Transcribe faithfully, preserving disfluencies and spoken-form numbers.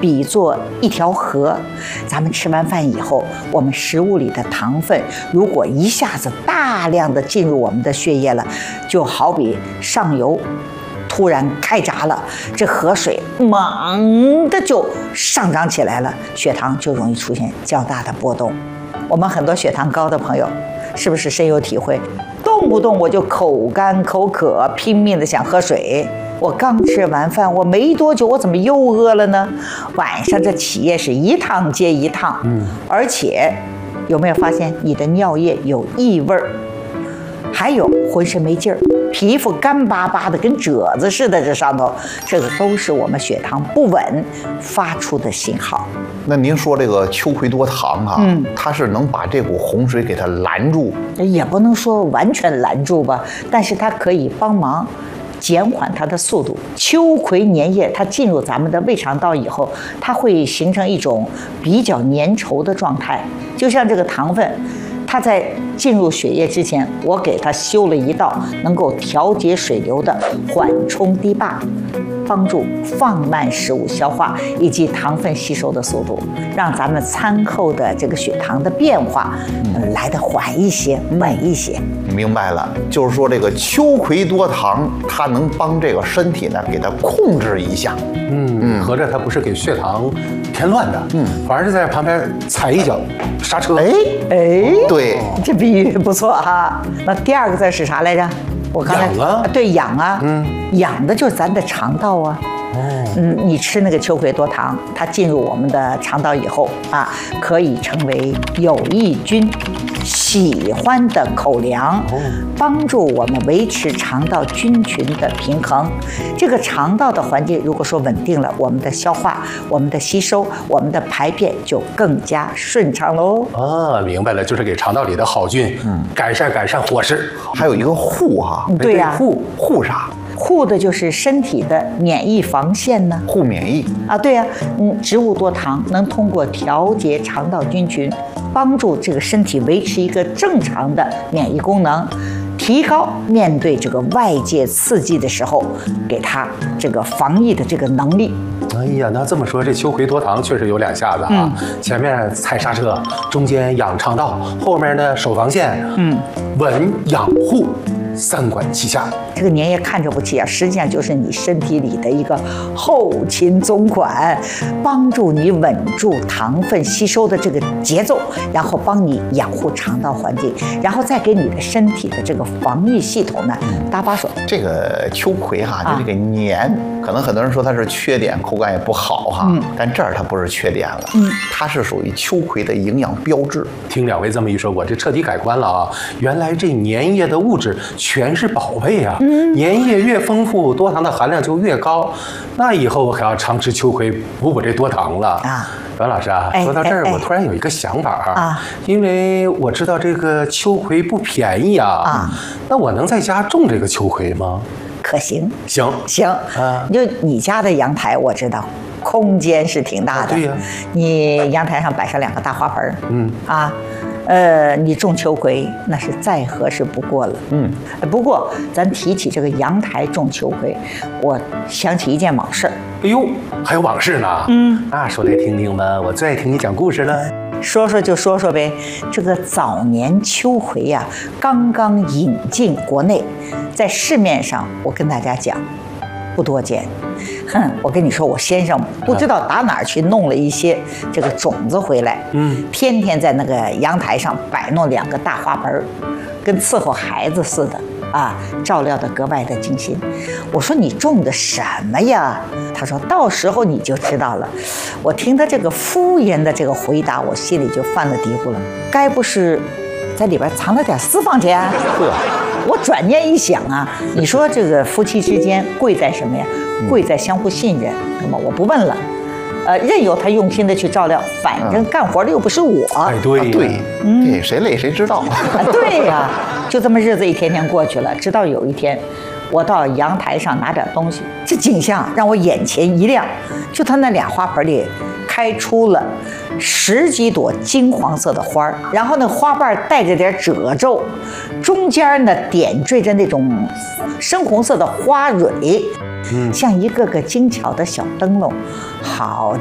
比作一条河。咱们吃完饭以后，我们食物里的糖分如果一下子大量的进入我们的血液了，就好比上游突然开闸了，这河水猛的就上涨起来了，血糖就容易出现较大的波动。我们很多血糖高的朋友，是不是深有体会？动不动我就口干口渴，拼命的想喝水。我刚吃完饭，我没多久，我怎么又饿了呢？晚上这起夜是一趟接一趟，嗯，而且有没有发现你的尿液有异味儿？还有浑身没劲儿，皮肤干巴巴的，跟褶子似的，这上头，这个都是我们血糖不稳发出的信号。 那您说这个秋葵多糖啊，嗯，它是能把这股洪水给它拦住？ 也不能说完全拦住吧，但是它可以帮忙减缓它的速度。秋葵粘液它进入咱们的胃肠道以后，它会形成一种比较粘稠的状态，就像这个糖分。它在进入血液之前，我给它修了一道能够调节水流的缓冲堤坝，帮助放慢食物消化以及糖分吸收的速度，让咱们餐后的这个血糖的变化、嗯、来得缓一些、稳一些。 明白了，就是说这个秋葵多糖，它能帮这个身体呢给它控制一下。 嗯嗯，合着它不是给血糖添乱的，嗯，反而是在旁边踩一脚刹车。 哎哎， 对， 这比喻不错哈。那第二个字是啥来着？我刚才痒啊， 对，痒啊，嗯，痒的就是咱的肠道啊。哦，嗯，你吃那个秋葵多糖，它进入我们的肠道以后啊，可以成为有益菌喜欢的口粮，帮助我们维持肠道菌群的平衡。这个肠道的环境如果说稳定了，我们的消化、我们的吸收、我们的排便就更加顺畅喽。 啊，明白了，就是给肠道里的好菌，嗯，改善改善伙食。 还有一个护哈， 对呀、啊， 护护啥？ 护的就是身体的免疫防线呢， 护免疫啊，对呀、啊，嗯，植物多糖能通过调节肠道菌群，帮助这个身体维持一个正常的免疫功能，提高面对这个外界刺激的时候，给它这个防疫的这个能力。 哎呀，那这么说，这秋葵多糖确实有两下子啊！嗯、前面踩刹车，中间养肠道，后面呢守防线，嗯，稳养护。三管齐下， 这个粘液看着不起啊，实际上就是你身体里的一个后勤总管，帮助你稳住糖分吸收的这个节奏，然后帮你养护肠道环境，然后再给你的身体的这个防御系统呢搭把手。 这个秋葵哈，就这个黏，啊、可能很多人说它是缺点，口感也不好哈，嗯、但这儿它不是缺点了，嗯，它是属于秋葵的营养标志。 听两位这么一说，我这彻底改观了啊！原来这粘液的物质全是宝贝啊！嗯，粘液越丰富，多糖的含量就越高。那以后我可要常吃秋葵，补补这多糖了啊！阮老师啊，哎、说到这儿，哎、我突然有一个想法啊，因为我知道这个秋葵不便宜啊，啊，那我能在家种这个秋葵吗？ 可行， 行行啊！就你家的阳台，我知道空间是挺大的，啊、 对呀、啊， 你阳台上摆上两个大花盆，嗯啊。呃，你种秋葵那是再合适不过了。嗯，不过咱提起这个阳台种秋葵，我想起一件往事。 哎呦，还有往事呢？嗯，那说来听听吧，我最爱听你讲故事了。 说说就说说呗。这个早年秋葵呀、啊，刚刚引进国内，在市面上，我跟大家讲，不多见。哼，我跟你说，我先生不知道打哪儿去弄了一些这个种子回来，嗯，天天在那个阳台上摆弄两个大花盆，跟伺候孩子似的啊，照料得格外的精心。我说你种的什么呀？他说到时候你就知道了。我听他这个敷衍的这个回答，我心里就犯了嘀咕了，该不是在里边藏了点私房钱？呵，我转念一想啊，你说这个夫妻之间贵在什么呀？贵在相互信任。那么我不问了，呃，任由他用心的去照料，反正干活的又不是我。 哎，对、啊、 对，嗯，对，谁累谁知道。 啊，对呀、啊，就这么日子一天天过去了，直到有一天，我到阳台上拿点东西，这景象让我眼前一亮，就他那俩花盆里开出了十几朵金黄色的花儿，然后那花瓣带着点褶皱，中间呢点缀着那种深红色的花蕊，嗯，像一个个精巧的小灯笼。好